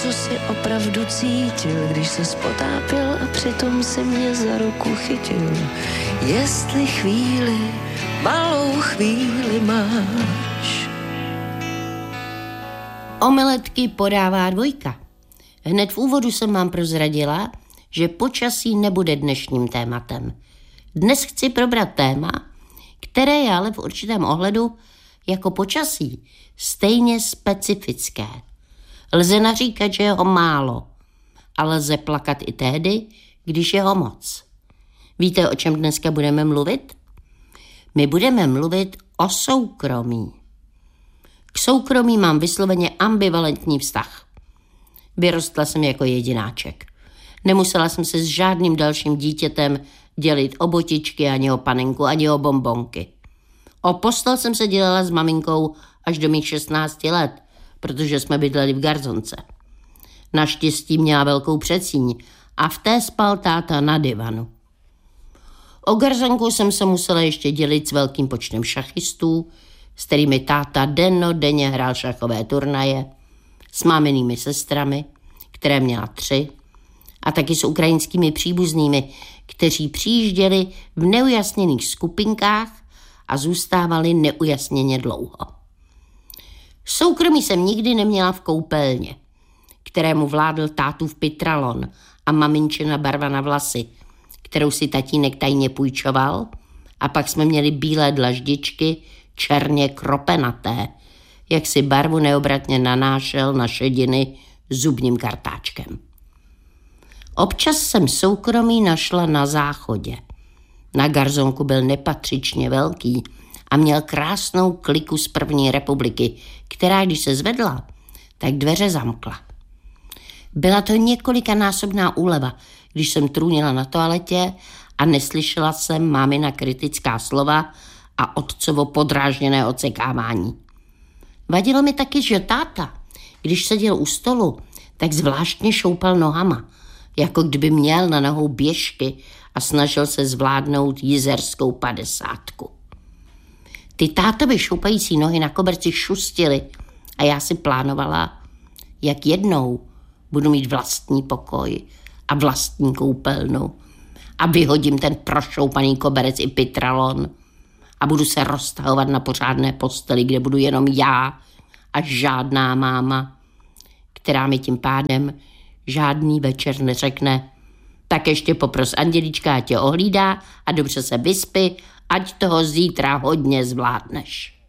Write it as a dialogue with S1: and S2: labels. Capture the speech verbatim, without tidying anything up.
S1: co si opravdu cítil, když se spotápěl a přitom si mě za ruku chytil. Jestli chvíli, malou chvíli máš.
S2: Omeletky podává Dvojka. Hned v úvodu jsem vám prozradila, že počasí nebude dnešním tématem. Dnes chci probrat téma, které je ale v určitém ohledu jako počasí stejně specifické. Lze naříkat, že je ho málo, ale lze plakat i tehdy, když je ho moc. Víte, o čem dneska budeme mluvit? My budeme mluvit o soukromí. K soukromí mám vysloveně ambivalentní vztah. Vyrostla jsem jako jedináček. Nemusela jsem se s žádným dalším dítětem dělit o botičky, ani o panenku, ani o bonbonky. O postel jsem se dělala s maminkou až do mých šestnácti let, protože jsme bydleli v garzonce. Naštěstí měla velkou předsíň a v té spal táta na divanu. O garzonku jsem se musela ještě dělit s velkým počtem šachistů, s kterými táta dennodenně hrál šachové turnaje, s máminými sestrami, které měla tři, a taky s ukrajinskými příbuznými, kteří přijížděli v neujasněných skupinkách a zůstávali neujasněně dlouho. Soukromí jsem nikdy neměla v koupelně, kterému vládl tátův pitralon a maminčina barva na vlasy, kterou si tatínek tajně půjčoval, a pak jsme měli bílé dlaždičky, černě kropenaté, jak si barvu neobratně nanášel na šediny zubním kartáčkem. Občas jsem soukromí našla na záchodě. Na garzonku byl nepatřičně velký a měl krásnou kliku z první republiky, která, když se zvedla, tak dveře zamkla. Byla to několikanásobná úleva, když jsem trůnila na toaletě a neslyšela jsem mámina kritická slova a otcovo podrážděné odsekávání. Vadilo mi taky, že táta, když seděl u stolu, tak zvláštně šoupal nohama, jako kdyby měl na nohou běžky a snažil se zvládnout jizerskou padesátku. Ty tátovy šoupající nohy na koberci šustily a já si plánovala, jak jednou budu mít vlastní pokoj a vlastní koupelnu a vyhodím ten prošoupaný koberec i pitralon a budu se roztahovat na pořádné posteli, kde budu jenom já a žádná máma, která mi tím pádem žádný večer neřekne: tak ještě popros Andělíčka, ať tě ohlídá a dobře se vyspí, ať toho zítra hodně zvládneš.